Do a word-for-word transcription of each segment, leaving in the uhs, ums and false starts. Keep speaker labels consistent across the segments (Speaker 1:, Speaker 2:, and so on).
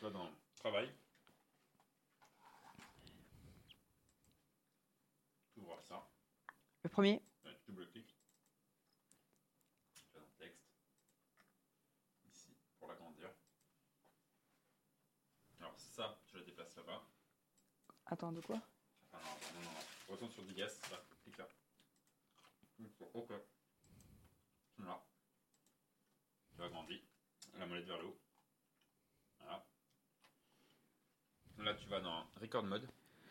Speaker 1: vas dans Travail. Tu ouvres ça.
Speaker 2: Le premier.
Speaker 1: Ouais, tu double-cliques. Tu vas dans Texte. Ici, pour l'agrandir. Alors ça, tu la déplaces là-bas.
Speaker 2: Attends, de quoi?
Speaker 1: Ah non, non, non, non. Retourne sur Digas, là, clique là. Ok. Là. Tu agrandis. La molette vers le haut. Voilà. Là, tu vas dans Record Mode.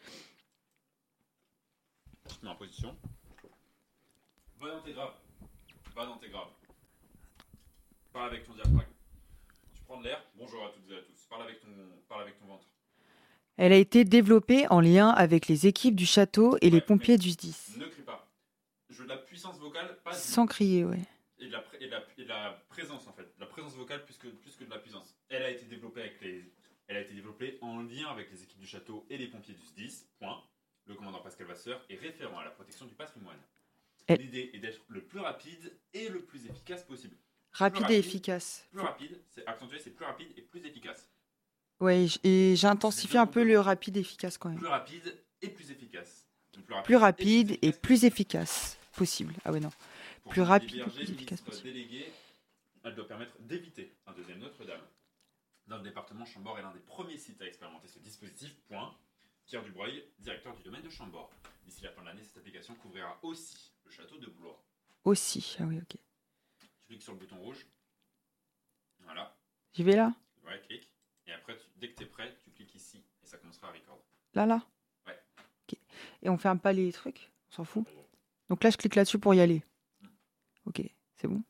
Speaker 1: Tu te mets en position. Va dans tes graves. Va dans tes graves. Parle avec ton diaphragme. Tu prends de l'air. Bonjour à toutes et à tous. Parle avec ton, parle avec ton ventre.
Speaker 2: Elle a été développée en lien avec les équipes du château et
Speaker 1: Ouais,
Speaker 2: les pompiers
Speaker 1: mais
Speaker 2: du S D I S.
Speaker 1: Ne crie pas. Je veux de la puissance vocale, pas du-
Speaker 2: Sans crier, ouais.
Speaker 1: Et de, la, et, de la, et de la présence en fait, la présence vocale plus que, plus que de la puissance. Elle a été développée avec les, elle a été développée en lien avec les équipes du château et les pompiers du S D I S. Point. Le commandant Pascal Vasseur est référent à la protection du patrimoine.
Speaker 2: Elle-
Speaker 1: L'idée est d'être le plus rapide et le plus efficace possible.
Speaker 2: Rapide
Speaker 1: rapide.
Speaker 2: et efficace.
Speaker 1: Plus rapide, c'est accentué, c'est plus rapide et plus efficace.
Speaker 2: Ouais, j- et j'ai intensifié un peu le rapide et efficace quand même.
Speaker 1: Plus rapide et plus efficace. Le plus rapide,
Speaker 2: Plus rapide et
Speaker 1: efficace
Speaker 2: plus efficace possible. Ah ouais, non.
Speaker 1: Pour
Speaker 2: plus
Speaker 1: Jean-Didier
Speaker 2: rapide et
Speaker 1: Berger,
Speaker 2: plus efficace
Speaker 1: ministre
Speaker 2: possible.
Speaker 1: délégué, elle doit permettre d'éviter un deuxième Notre-Dame. Dans le département, Chambord est l'un des premiers sites à expérimenter ce dispositif. Point. Pierre Dubreuil, directeur du domaine de Chambord. D'ici la fin de l'année, cette application couvrira aussi le château de Blois.
Speaker 2: Aussi, ah oui, ok.
Speaker 1: Tu cliques sur le bouton rouge. Voilà.
Speaker 2: J'y vais là?
Speaker 1: Ouais, clique. Et après, tu- dès que tu es prêt, tu cliques ici et ça commencera à record.
Speaker 2: Là, là?
Speaker 1: Ouais.
Speaker 2: Ok. Et on ferme pas les trucs? On s'en fout? Donc là, je clique là-dessus pour y aller. Ok, c'est bon.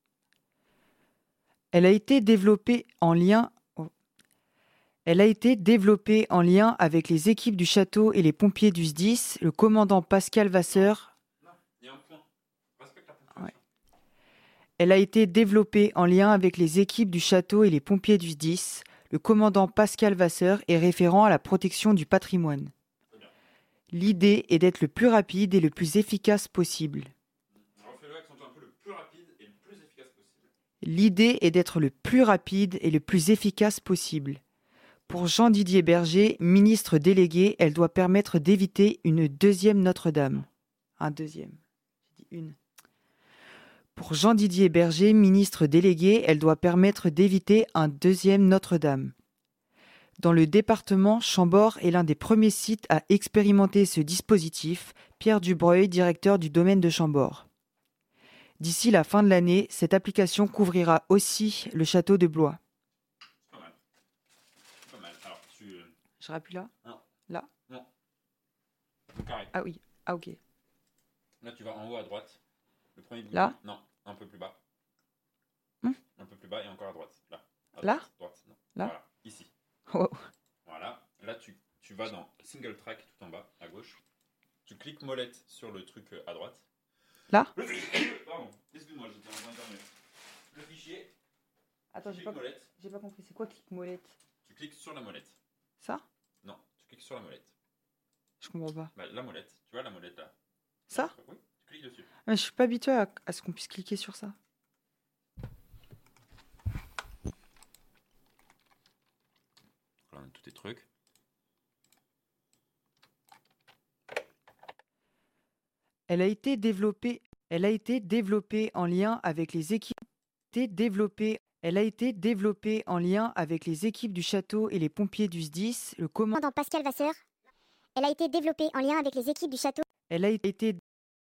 Speaker 2: Elle a été développée en lien. oh. Elle a été développée en lien avec les équipes du château et les pompiers du S D I S. Le commandant Pascal Vasseur.
Speaker 1: Non, il y a un point. Respecte la ponctuation.
Speaker 2: Ouais. Elle a été développée en lien avec les équipes du château et les pompiers du S D I S. Le commandant Pascal Vasseur est référent à la protection du patrimoine.
Speaker 1: Très bien.
Speaker 2: L'idée est d'être le plus rapide et le plus efficace possible.
Speaker 1: Refais-le, accentue un peu le plus rapide et le plus efficace possible.
Speaker 2: L'idée est d'être le plus rapide et le plus efficace possible. Pour Jean-Didier Berger, ministre délégué, elle doit permettre d'éviter une deuxième Notre-Dame. Un deuxième. J'ai dit une. Pour Jean-Didier Berger, ministre délégué, elle doit permettre d'éviter un deuxième Notre-Dame. Dans le département, Chambord est l'un des premiers sites à expérimenter ce dispositif. Pierre Dubreuil, directeur du domaine de Chambord. D'ici la fin de l'année, cette application couvrira aussi le château de Blois.
Speaker 1: C'est pas mal. C'est pas mal. Alors, tu. euh,
Speaker 2: Je rappuie là?
Speaker 1: Non.
Speaker 2: Là?
Speaker 1: Non. Le carré.
Speaker 2: Ah oui. Ah ok.
Speaker 1: Là, tu vas en haut à droite. Le premier bouton.
Speaker 2: Là?
Speaker 1: Non, un peu plus bas.
Speaker 2: Hmm.
Speaker 1: Un peu plus bas et encore à droite. Là. À
Speaker 2: Là?
Speaker 1: droite, droite, non.
Speaker 2: Là?
Speaker 1: Voilà, ici.
Speaker 2: Wow.
Speaker 1: Voilà. Là, tu, tu vas dans Single Track tout en bas, à gauche. Tu cliques molette sur le truc euh, à droite.
Speaker 2: Là?
Speaker 1: Le fichier. Pardon, excuse-moi, j'étais en train d'internet. Le fichier.
Speaker 2: Attends,
Speaker 1: tu
Speaker 2: j'ai
Speaker 1: cliques
Speaker 2: pas,
Speaker 1: molette.
Speaker 2: j'ai pas compris. C'est quoi clic molette?
Speaker 1: Tu cliques sur la molette.
Speaker 2: Ça?
Speaker 1: Non, tu cliques sur la molette.
Speaker 2: Je comprends pas.
Speaker 1: Bah, la molette. Tu vois la molette là?
Speaker 2: Ça?
Speaker 1: Oui, tu cliques dessus.
Speaker 2: Mais je suis pas habituée à, à ce qu'on puisse cliquer sur ça.
Speaker 1: Voilà, on a tous tes trucs.
Speaker 2: Elle a été développée. Elle a été développée en lien avec les équipes. Été développée. Elle a été développée en lien avec les équipes du château et les pompiers du S D I S. Le commandant.
Speaker 3: Commandant Pascal Vasseur. Elle a été développée en lien avec les équipes du château.
Speaker 2: Elle a été